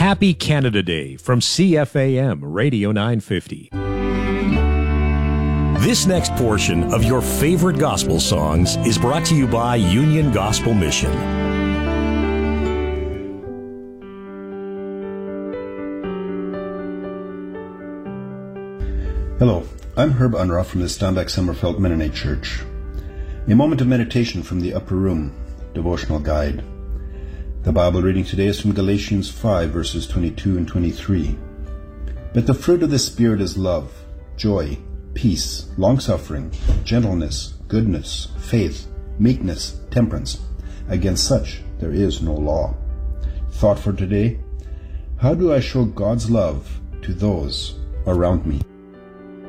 Happy Canada Day from CFAM Radio 950. This next portion of your favorite gospel songs is brought to you by Union Gospel Mission. Hello, I'm Herb Unruh from the Steinbach Summerfeld Mennonite Church. A moment of meditation from the Upper Room devotional guide. The Bible reading today is from Galatians 5, verses 22 and 23. But the fruit of the Spirit is love, joy, peace, long-suffering, gentleness, goodness, faith, meekness, temperance. Against such there is no law. Thought for today: how do I show God's love to those around me?